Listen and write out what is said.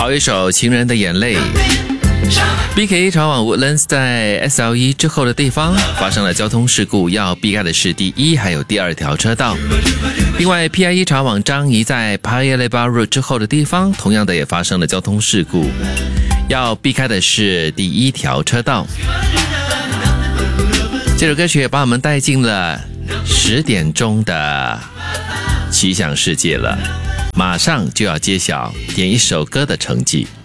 好一首《情人的眼泪》。BK 朝往 Woodlands 在 SL1 之后的地方发生了交通事故，要避开的是第一还有第二条车道。另外 PI1 朝往樟宜在 Paya Lebar Road 之后的地方同样的也发生了交通事故，要避开的是第一条车道。这首歌曲也把我们带进了10点钟的奇想世界了，马上就要揭晓点一首歌的成绩。